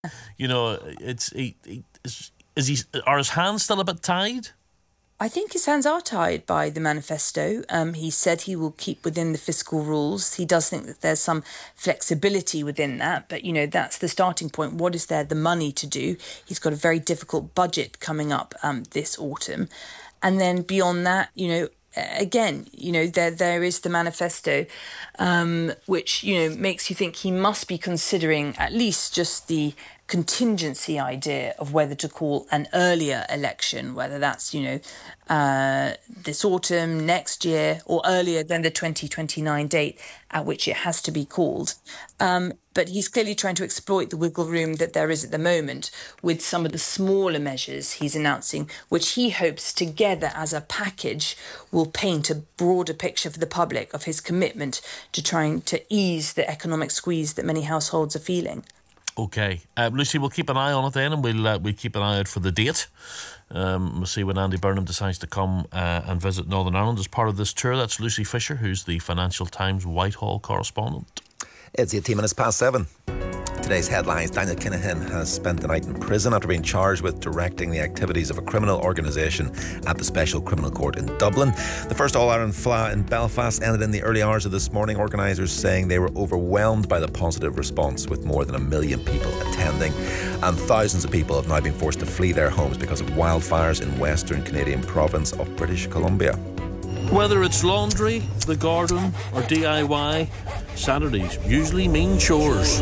You know, is he, are his hands still a bit tied? I think his hands are tied by the manifesto. He said he will keep within the fiscal rules. He does think that there's some flexibility within that, but, that's the starting point. What is there the money to do? He's got a very difficult budget coming up this autumn. And then beyond that, again, there is the manifesto, which, makes you think he must be considering at least just the contingency idea of whether to call an earlier election, whether that's, this autumn, next year, or earlier than the 2029 date at which it has to be called. But he's clearly trying to exploit the wiggle room that there is at the moment with some of the smaller measures he's announcing, which he hopes together as a package will paint a broader picture for the public of his commitment to trying to ease the economic squeeze that many households are feeling. Okay. Lucy, we'll keep an eye on it then, and we'll keep an eye out for the date. We'll see when Andy Burnham decides to come and visit Northern Ireland as part of this tour. That's Lucy Fisher, who's the Financial Times Whitehall correspondent. It's 18 minutes past 7. Today's headlines: Daniel Kinahan has spent the night in prison after being charged with directing the activities of a criminal organisation at the Special Criminal Court in Dublin. The first All-Ireland Fleadh in Belfast ended in the early hours of this morning, organisers saying they were overwhelmed by the positive response, with more than 1 million people attending. And thousands of people have now been forced to flee their homes because of wildfires in Western Canadian province of British Columbia. Whether it's laundry, the garden or DIY, Saturdays usually mean chores.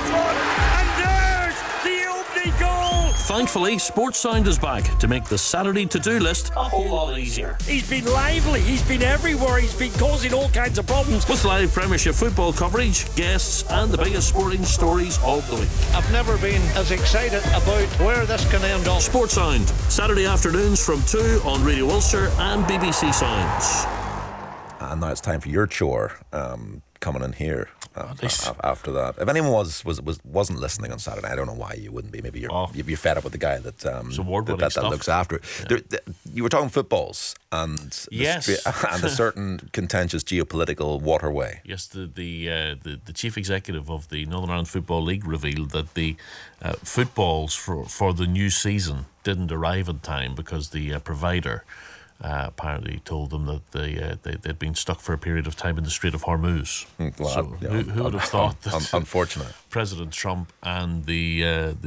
Thankfully, Sports Sound is back to make the Saturday to-do list a whole lot easier. He's been lively, he's been everywhere, he's been causing all kinds of problems. With live Premiership football coverage, guests and the biggest sporting stories of the week. I've never been as excited about where this can end up. Sports Sound, Saturday afternoons from 2 on Radio Ulster and BBC Sounds. And now it's time for your chore, coming in here after that. If anyone wasn't listening on Saturday, I don't know why you wouldn't be. Maybe you're fed up with the guy that looks after it. Yeah. You were talking footballs and yes, and a certain contentious geopolitical waterway. Yes, the chief executive of the Northern Ireland Football League revealed that the footballs for the new season didn't arrive in time because the provider apparently told them that they'd been stuck for a period of time in the Strait of Hormuz. Who would have thought that unfortunate President Trump and the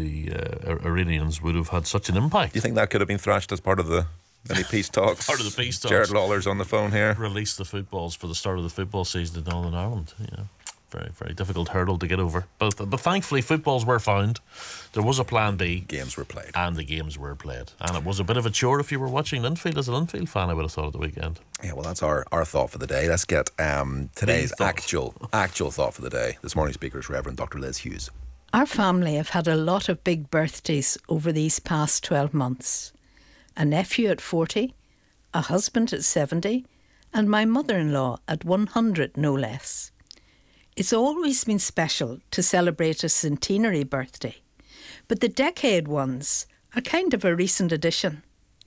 Iranians would have had such an impact? Do you think that could have been thrashed as part of any peace talks? Part of the peace talks. Jared Lawler's on the phone here. Release the footballs for the start of the football season in Northern Ireland. Yeah. Very, very difficult hurdle to get over. But thankfully, footballs were found. There was a plan B. Games were played. And the games were played. And it was a bit of a chore if you were watching Linfield. As a Linfield fan, I would have thought at the weekend. Yeah, well, that's our thought for the day. Let's get today's actual thought for the day. This morning's speaker is Reverend Dr. Liz Hughes. Our family have had a lot of big birthdays over these past 12 months. A nephew at 40, a husband at 70, and my mother-in-law at 100, no less. It's always been special to celebrate a centenary birthday, but the decade ones are kind of a recent addition.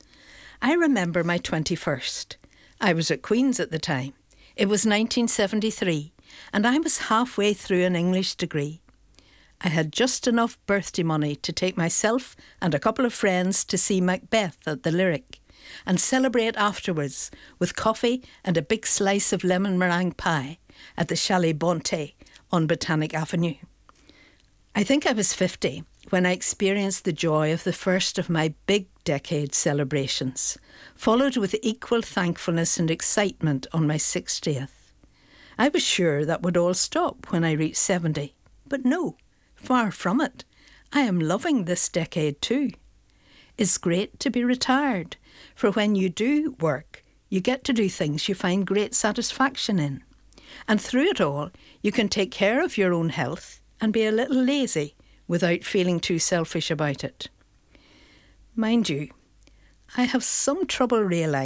I remember my 21st. I was at Queen's at the time. It was 1973, and I was halfway through an English degree. I had just enough birthday money to take myself and a couple of friends to see Macbeth at the Lyric and celebrate afterwards with coffee and a big slice of lemon meringue pie at the Chalet Bonté on Botanic Avenue. I think I was 50 when I experienced the joy of the first of my big decade celebrations, followed with equal thankfulness and excitement on my 60th. I was sure that would all stop when I reached 70, but no, far from it. I am loving this decade too. It's great to be retired, for when you do work, you get to do things you find great satisfaction in. And through it all, you can take care of your own health and be a little lazy without feeling too selfish about it. Mind you, I have some trouble realising